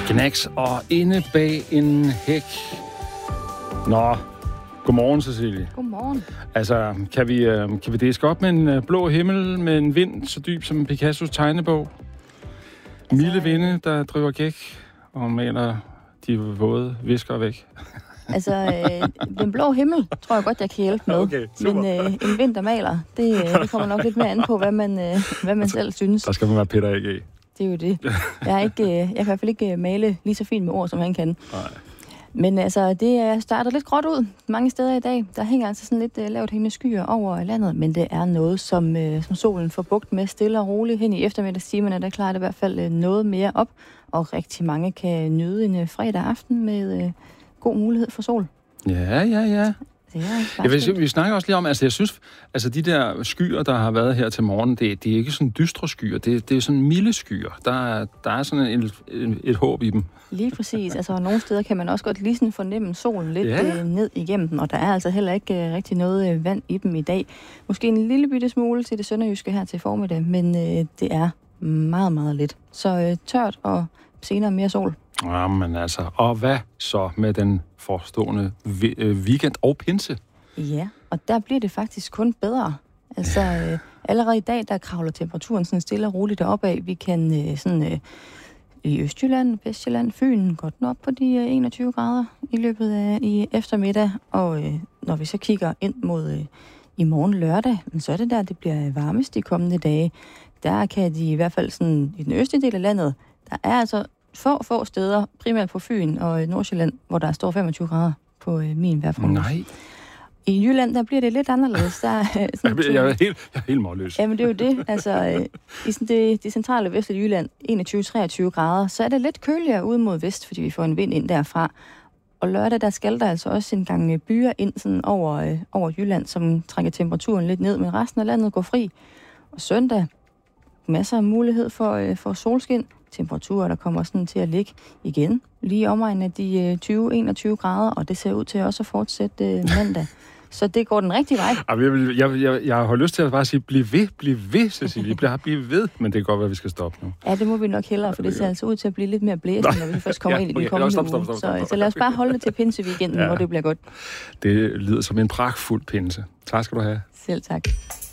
Knacks og inde bag en hæk. Nå, godmorgen, Cecilie. Godmorgen. Altså, kan vi diske op med en blå himmel med en vind så dyb som Picassos tegnebog? Milde vinde, der driver gæk og maler de våde visker væk. Altså, den blå himmel tror jeg godt, jeg kan hjælpe med. Okay, super. Men en vind, der maler, det kommer nok lidt mere an på, hvad man selv synes. Der skal man være Peter A.G. Det er jo det. Jeg kan i hvert fald ikke male lige så fint med ord, som han kan. Nej. Men altså, det starter lidt gråt ud mange steder i dag. Der hænger altså sådan lidt lavt hængende skyer over landet, men det er noget, som solen får bugt med stille og roligt hen i eftermiddagstimerne. Der klarer det i hvert fald noget mere op, og rigtig mange kan nyde en fredag aften med god mulighed for sol. Ja. Vi snakker også lige om, altså jeg synes, altså de der skyer, der har været her til morgen, det er ikke sådan dystre skyer, det er sådan milde skyer. Der er sådan et håb i dem. Lige præcis, altså nogle steder kan man også godt lige sådan fornemme solen lidt ned igennem dem, og der er altså heller ikke rigtig noget vand i dem i dag. Måske en lille bitte smule til det sønderjyske her til formiddag, men det er meget, meget lidt. Så tørt og senere mere sol. Jamen altså, og hvad så med den forestående weekend og pinse? Ja, og der bliver det faktisk kun bedre. Altså, allerede i dag, der kravler temperaturen sådan stille og roligt deroppe af. Vi kan i Østjylland, Vestjylland, Fyn godt op på de 21 grader i løbet af i eftermiddag. Og når vi så kigger ind mod i morgen lørdag, så er det der, det bliver varmest de kommende dage. Der kan de i hvert fald sådan i den østlige del af landet, der er altså få steder, primært på Fyn og Nordsjælland, hvor der står 25 grader på min vejrprognose. Nej. I Jylland, der bliver det lidt anderledes. Der er jeg er helt målløs. Jamen, det er jo det. Altså, i sådan det centrale vestlige Jylland, 21-23 grader, så er det lidt køligere ud mod vest, fordi vi får en vind ind derfra. Og lørdag, der skal der altså også en gang byer ind sådan over Jylland, som trækker temperaturen lidt ned, men resten af landet går fri. Og søndag, masser af mulighed for solskin. Temperaturer, der kommer sådan til at ligge igen lige omegn af de 20-21 grader, og det ser ud til også at fortsætte mandag. Så det går den rigtige vej. Jeg har lyst til at bare sige, bliv ved, Cecilie. Bliv ved, men det kan godt være, at vi skal stoppe nu. Ja, det må vi nok hellere, for det ser altså ud til at blive lidt mere blæsende, når vi først kommer ind i den kommende uge. Så lad os bare holde det til pinseweekenden, hvor det bliver godt. Det lyder som en pragtfuld pinse. Tak skal du have. Selv tak.